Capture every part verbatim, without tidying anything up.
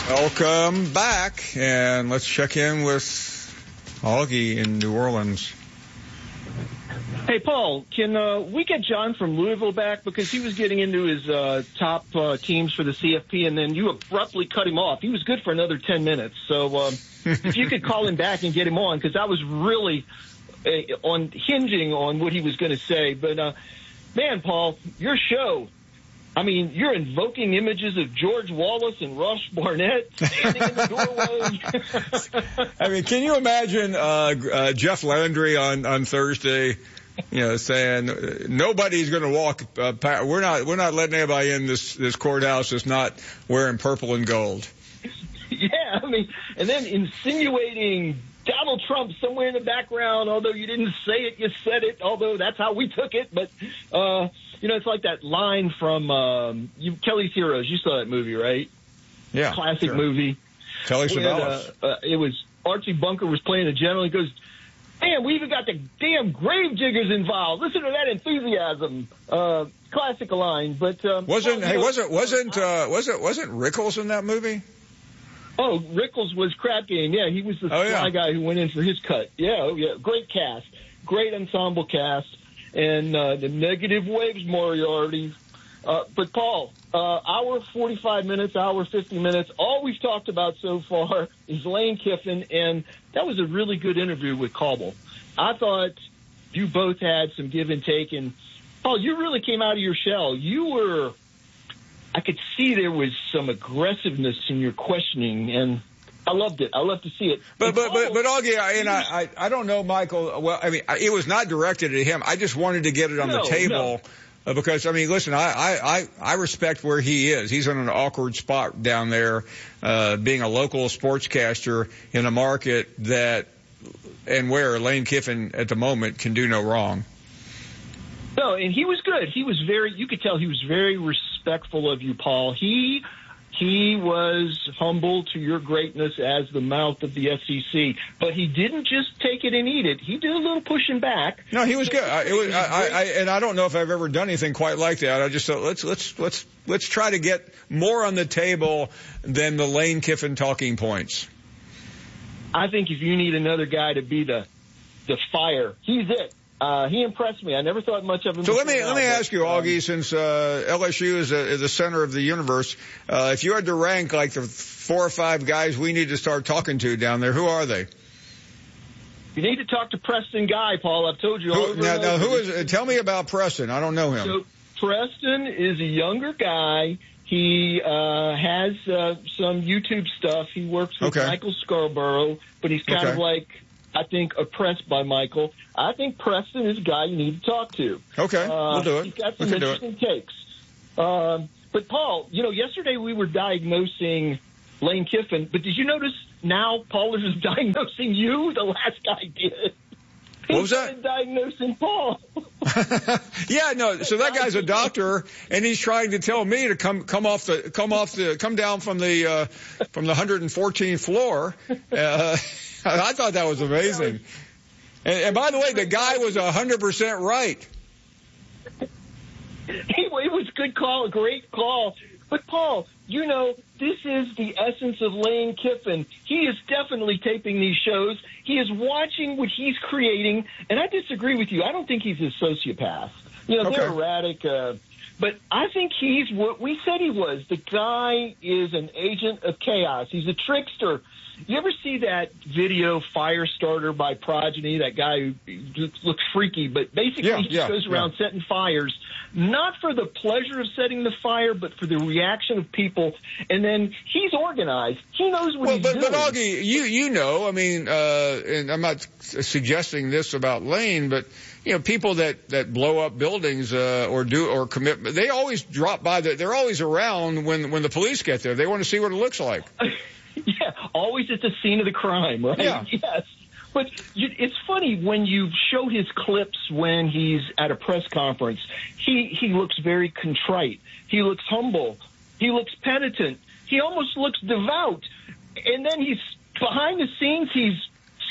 Welcome back, and let's check in with Augie in New Orleans. Hey, Paul, can uh, we get John from Louisville back? Because he was getting into his uh, top uh, teams for the C F P, and then you abruptly cut him off. He was good for another ten minutes. So um, if you could call him back and get him on, because I was really uh, on hinging on what he was going to say. But, uh, man, Paul, your show, I mean, you're invoking images of George Wallace and Ross Barnett standing in the doorway. I mean, can you imagine uh, uh, Jeff Landry on, on Thursday, you know, saying uh, nobody's going to walk. Uh, pa- we're not. We're not letting anybody in this this courthouse that's not wearing purple and gold. Yeah, I mean, and then insinuating Donald Trump somewhere in the background. Although you didn't say it, you said it. Although that's how we took it. But uh, you know, it's like that line from um, you, Kelly's Heroes. You saw that movie, right? Yeah, classic sure. movie. Telly Savalas. Uh, uh, it was Archie Bunker was playing a general. He goes, "Damn, we even got the damn gravediggers involved. Listen to that enthusiasm." Uh, classic line, but um, wasn't well, hey know, wasn't wasn't uh, wasn't wasn't Rickles in that movie? Oh, Rickles was Crap Game. Yeah, he was the oh, fly yeah. guy who went in for his cut. Yeah, oh, yeah, great cast, great ensemble cast, and uh, the Negative Waves Moriarty. Uh, but Paul, uh, hour forty-five minutes, hour fifty minutes. All we've talked about so far is Lane Kiffin, and that was a really good interview with Cauble. I thought you both had some give and take, and Paul, you really came out of your shell. You were, I could see there was some aggressiveness in your questioning, and I loved it. I love to see it. But but but but Augie, I, and I, I I don't know, Michael. Well, I mean, it was not directed at him. I just wanted to get it on no, the table. No. Uh, because, I mean, listen, I, I, I respect where he is. He's in an awkward spot down there, uh, being a local sportscaster in a market that, and where Lane Kiffin at the moment can do no wrong. No, and he was good. He was very, you could tell he was very respectful of you, Paul. He, he was humble to your greatness as the mouth of the S E C, but he didn't just take it and eat it. He did a little pushing back. No, he was good. I, it was, I, I, and I don't know if I've ever done anything quite like that. I just thought, let's, let's, let's, let's try to get more on the table than the Lane Kiffin talking points. I think if you need another guy to be the, the fire, he's it. Uh, he impressed me. I never thought much of him. So let me now, let me but, ask you, Augie, um, since uh, L S U is, a, is the center of the universe, uh, if you had to rank like the four or five guys we need to start talking to down there, who are they? You need to talk to Preston Guy, Paul. I've told you. Who, over now, and now, over. who is? Uh, tell me about Preston. I don't know him. So Preston is a younger guy. He uh, has uh, some YouTube stuff. He works with okay. Michael Scarborough, but he's kind okay. of like, I think, oppressed by Michael. I think Preston is a guy you need to talk to. Okay, uh, we'll do it. He's got some we can interesting takes. Um, but, Paul, you know, yesterday we were diagnosing Lane Kiffin, but did you notice now Paul is diagnosing you? The last guy did. He What was that? Diagnosing Paul. Yeah, no. So that guy's a doctor, and he's trying to tell me to come come off the come off the come down from the uh, from the one hundred fourteenth floor. Uh, I thought that was amazing. And, and by the way, the guy was one hundred percent right. It was a good call, a great call. But, Paul, you know, this is the essence of Lane Kiffin. He is definitely taping these shows. He is watching what he's creating. And I disagree with you. I don't think he's a sociopath. You know, Okay. they're erratic. Uh, but I think he's what we said he was. The guy is an agent of chaos. He's a trickster. You ever see that video, Firestarter by Progeny, that guy who looks freaky, but basically Yeah, he just yeah, goes around yeah. setting fires, not for the pleasure of setting the fire, but for the reaction of people. And then he's organized. He knows what Well, he's but, doing. but Augie, you you know, I mean, uh, and I'm not suggesting this about Lane, but you know, people that that blow up buildings uh, or do or commit, they always drop by. The, they're always around when when the police get there. They want to see what it looks like. Yeah, always at the scene of the crime, right? Yeah. Yes. But you, it's funny when you show his clips when he's at a press conference, he, he looks very contrite. He looks humble. He looks penitent. He almost looks devout. And then he's behind the scenes, he's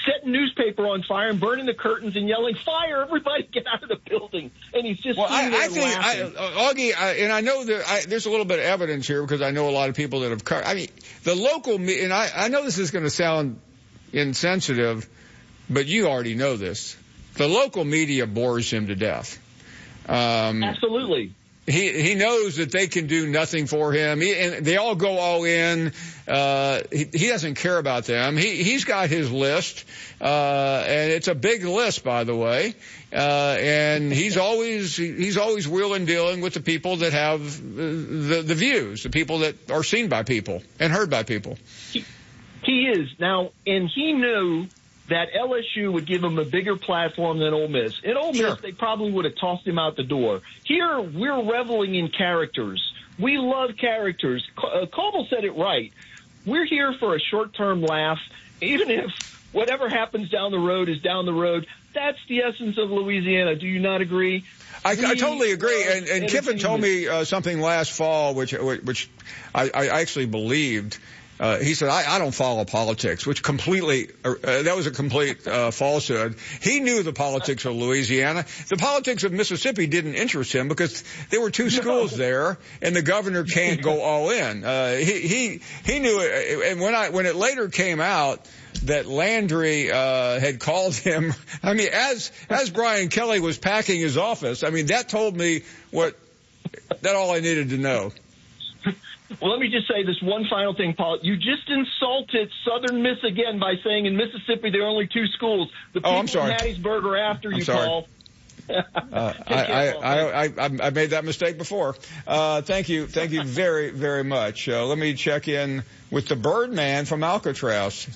setting newspaper on fire and burning the curtains and yelling, "Fire! Everybody get out of the building!" And he's just well, sitting I, there I think, I, laughing. uh, Augie, I, and I know that I, there's a little bit of evidence here because I know a lot of people that have cut. I mean, the local, me- and I, I know this is going to sound insensitive, but you already know this. The local media bores him to death. Um, Absolutely. He he knows that they can do nothing for him. He, and they all go all in. Uh, he, he doesn't care about them. He he's got his list, uh, and it's a big list, by the way. Uh, and he's always he's always wheeling dealing with the people that have the the views, the people that are seen by people and heard by people. He, he is now, and he knew that L S U would give him a bigger platform than Ole Miss. In Ole Sure. Miss, they probably would have tossed him out the door. Here, we're reveling in characters. We love characters. Uh, Caldwell said it right. We're here for a short-term laugh, even if whatever happens down the road is down the road. That's the essence of Louisiana. Do you not agree? I, I totally agree. And, and Kiffin told me uh, something last fall, which which I, I actually believed. Uh, he said, I, I don't follow politics, which completely, uh, that was a complete uh, falsehood. He knew the politics of Louisiana. The politics of Mississippi didn't interest him because there were two schools there, and the governor can't go all in. Uh, he he he knew it. And when I when it later came out that Landry uh, had called him, I mean, as as Brian Kelly was packing his office, I mean, that told me what that all I needed to know. Well, let me just say this one final thing, Paul. You just insulted Southern Miss again by saying in Mississippi there are only two schools. The people oh, I'm sorry. in Hattiesburg are after I'm you, sorry. Paul. uh, I, I, I, I, I made that mistake before. Uh, thank you. Thank you very, very much. Uh, let me check in with the Birdman from Alcatraz.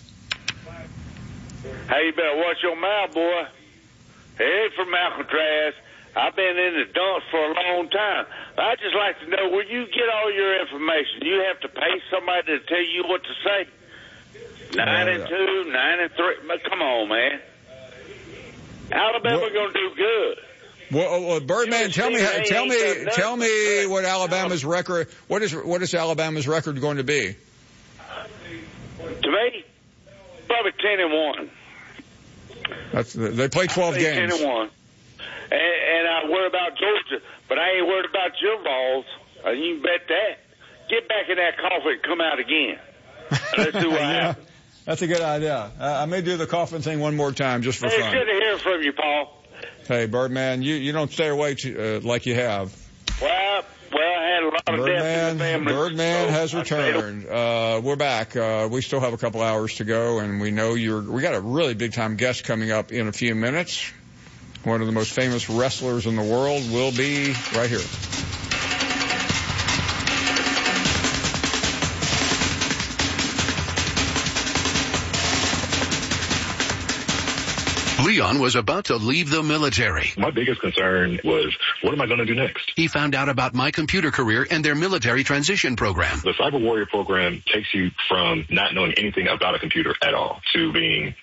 Hey, you better watch your mouth, boy. Hey, from Alcatraz. I've been in the dumps for a long time. I'd just like to know where you get all your information. You have to pay somebody to tell you what to say. Nine and two, nine and three. But come on, man. Alabama going to do good. Well, well Birdman, tell me, tell me, tell me what Alabama's record. What is what is Alabama's record going to be? To me, probably ten and one. That's they play twelve games. Ten and one. And, and I worry about Georgia, but I ain't worried about your balls. Uh, you can bet that. Get back in that coffin and come out again. Let's see what yeah, happens. That's a good idea. Uh, I may do the coffin thing one more time just for hey, fun. It's good to hear from you, Paul. Hey, Birdman, you, you don't stay away to, uh, like you have. Well, well, I had a lot of Birdman, death in the family. Birdman so has returned. Uh, we're back. Uh, we still have a couple hours to go, and we know you're. We got a really big time guest coming up in a few minutes. One of the most famous wrestlers in the world will be right here. Leon was about to leave the military. My biggest concern was, what am I going to do next? He found out about My Computer Career and their military transition program. The Cyber Warrior program takes you from not knowing anything about a computer at all to being